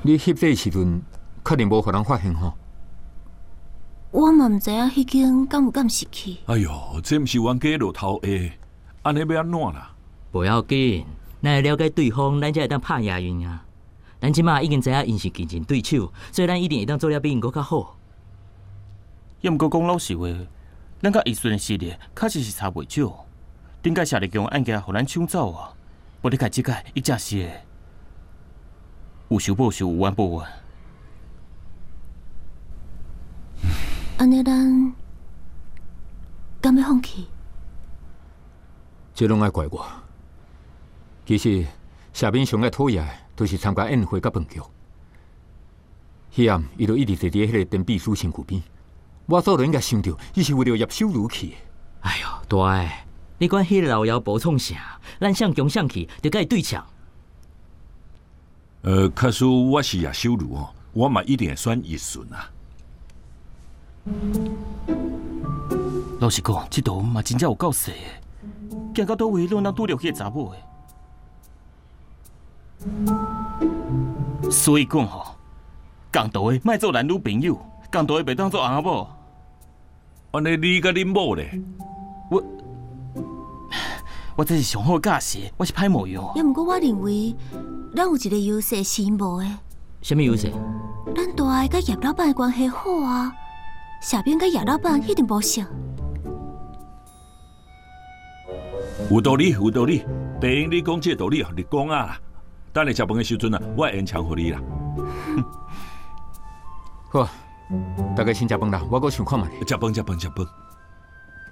你翕这时阵，确定无互人发现吼？ 我嘛唔知影迄间敢有敢是去。 哎呦，这毋是冤家路头下，安尼要安怎啦？ 不要紧，咱要了解对方，咱才会当拍押运啊。咱即马已经知影因是竞争对手，所以咱一定会当做了比因搁较好。 也毋过讲老实话，咱甲艺术的实力确实是差袂少。顶届夏立强案件互咱抢走啊，无你看即届伊正是有仇报仇，有冤报冤。 安尼咱敢要放弃？ 这拢爱怪我。其实夏面上爱讨厌的，都是参加宴会甲饭局。迄暗，伊就一直坐伫迄个陈秘书身躯边。我早就应该想到，伊是为了叶小如去的。 哎呦，大诶，你管迄个老妖无创啥？咱向强向去，就甲伊对呛。 假使我是叶小如哦，我嘛一定会选艺顺啊。 老实讲，这道嘛真正有够细的，行到倒位拢能拄着迄个查某的。所以讲吼，共道的莫做男女朋友，共道的袂当做翁仔某。 安尼你甲恁某咧？ 我这是上好教示，我是歹模样。 也毋过我认为，咱有一个优势是因无的。 什么优势？ 咱大爱甲叶老板的关系好啊，下边甲叶老板一定无熟。 有道理，有道理。第一，你讲这道理啊，你讲啊。等你食饭的时阵啊，我会延长互你啦。 好，大家先食饭啦，我阁想看卖。 食饭。